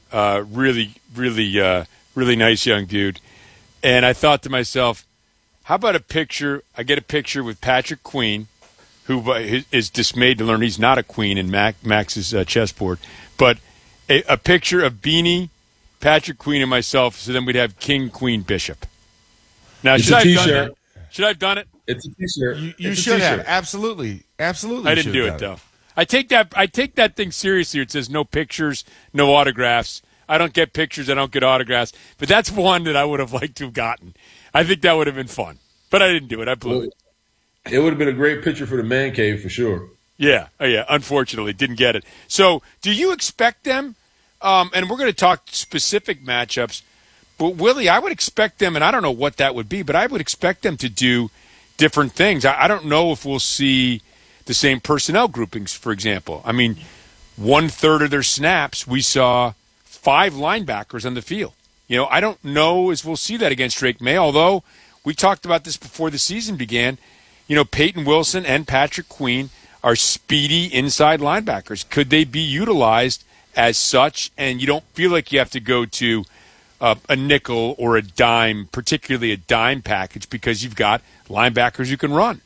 Really nice young dude. And I thought to myself, how about a picture? I get a picture with Patrick Queen, who is dismayed to learn he's not a queen in Max's chessboard, but a picture of Beanie, Patrick Queen, and myself. So then we'd have King, Queen, Bishop. Now, it's should I have done T-shirt. that? Should I have done it? It's a T-shirt. You should have. Absolutely. I didn't do it, though. I take that thing seriously. It says no pictures, no autographs. I don't get pictures. I don't get autographs. But that's one that I would have liked to have gotten. I think that would have been fun. But I didn't do it. I blew it. It would have been a great picture for the man cave for sure. Yeah. Oh, yeah. Unfortunately, didn't get it. So do you expect them, and we're going to talk specific matchups, but Willie, I would expect them, and I don't know what that would be, but I would expect them to do different things. I don't know if we'll see the same personnel groupings, for example. I mean, 1/3 of their snaps, we saw 5 linebackers on the field. I don't know as we'll see that against Drake May, although we talked about this before the season began. Peyton Wilson and Patrick Queen are speedy inside linebackers. Could they be utilized as such? And you don't feel like you have to go to a nickel or a dime, particularly a dime package, because you've got linebackers who can run.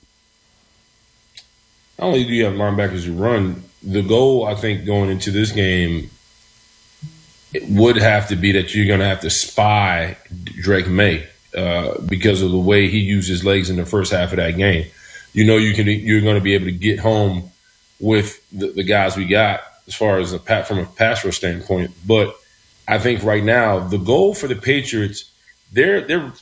Not only do you have linebackers who run, the goal, I think, going into this game it would have to be that you're going to have to spy Drake May because of the way he used his legs in the first half of that game. You're going to be able to get home with the guys we got as far as from a pass rush standpoint. But I think right now the goal for the Patriots, they're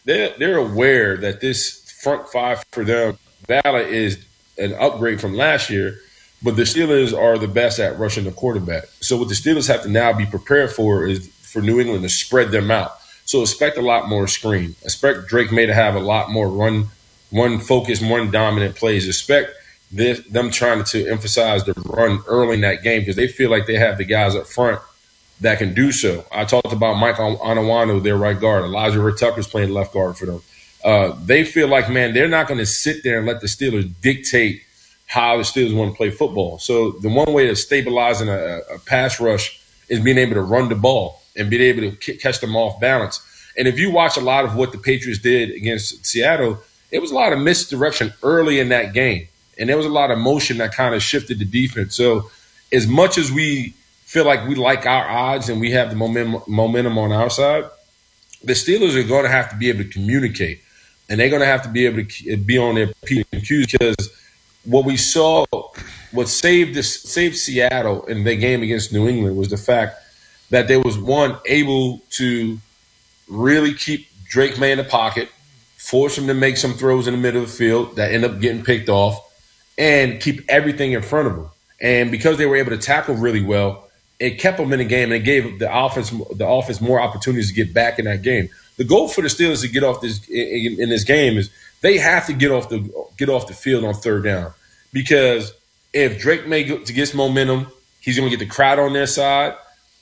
aware that this front five for them, Bala is an upgrade from last year. But the Steelers are the best at rushing the quarterback. So what the Steelers have to now be prepared for is for New England to spread them out. So expect a lot more screen. Expect Drake May to have a lot more run focus, run dominant plays. Expect them trying to emphasize the run early in that game because they feel like they have the guys up front that can do so. I talked about Mike Onwenu, their right guard. Elijah Tucker's playing left guard for them. They feel like, man, they're not going to sit there and let the Steelers dictate how the Steelers want to play football. So the one way of stabilizing a pass rush is being able to run the ball and being able to catch them off balance. And if you watch a lot of what the Patriots did against Seattle, it was a lot of misdirection early in that game. And there was a lot of motion that kind of shifted the defense. So as much as we feel like we like our odds and we have the momentum on our side, the Steelers are going to have to be able to communicate. And they're going to have to be able to be on their P's and Q's because what we saw, what saved Seattle in their game against New England was the fact that they was, one, able to really keep Drake May in the pocket, force him to make some throws in the middle of the field that end up getting picked off, and keep everything in front of them. And because they were able to tackle really well, it kept them in the game and it gave the offense more opportunities to get back in that game. The goal for the Steelers to get off this in this game is they have to get off the field on third down because if Drake May gets momentum, he's going to get the crowd on their side,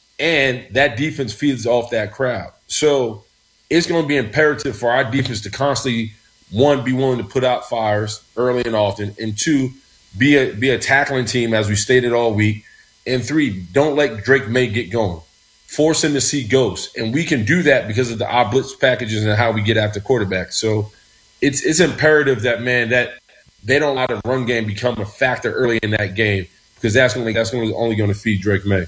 and that defense feeds off that crowd. So it's going to be imperative for our defense to constantly, one, be willing to put out fires early and often, and two, be a tackling team as we stated all week, and three, don't let Drake May get going. Force him to see ghosts, and we can do that because of our blitz packages and how we get after quarterbacks. So it's imperative that they don't let the run game become a factor early in that game because that's only going to feed Drake May.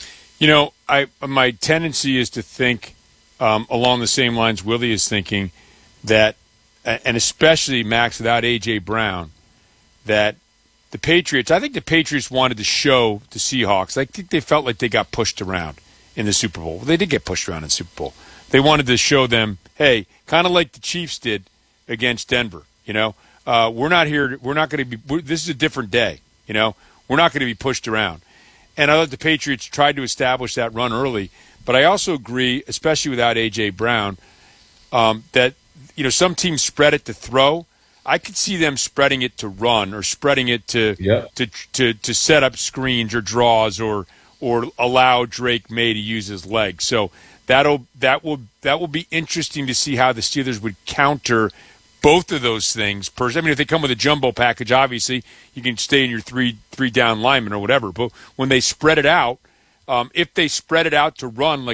My tendency is to think along the same lines Willie is thinking that, and especially Max without A.J. Brown, that the Patriots. I think the Patriots wanted to show the Seahawks. I think they felt like they got pushed around in the Super Bowl. Well, they did get pushed around in the Super Bowl. They wanted to show them, hey, kind of like the Chiefs did against Denver. We're not here. We're not going to be. This is a different day. We're not going to be pushed around. And I thought the Patriots tried to establish that run early. But I also agree, especially without A.J. Brown, that some teams spread it to throw. I could see them spreading it to run or spreading it to set up screens or draws or allow Drake May to use his legs. So that will be interesting to see how the Steelers would counter both of those things. If they come with a jumbo package, obviously you can stay in your three down linemen or whatever. But when they spread it out, if they spread it out to run like